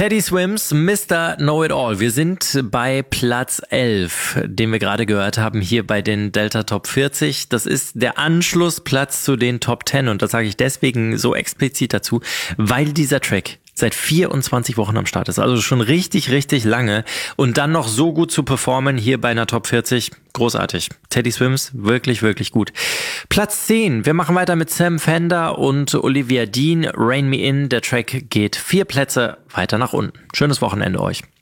Teddy Swims, Mr. Know-It-All. Wir sind bei Platz 11, den wir gerade gehört haben, hier bei den Delta Top 40. Das ist der Anschlussplatz zu den Top 10 und das sage ich deswegen so explizit dazu, weil dieser Track seit 24 Wochen am Start ist, also schon richtig, richtig lange und dann noch so gut zu performen hier bei einer Top 40, großartig. Teddy Swims, wirklich, wirklich gut. Platz 10, wir machen weiter mit Sam Fender und Olivia Dean, Rain Me In, der Track geht 4 Plätze weiter nach unten. Schönes Wochenende euch.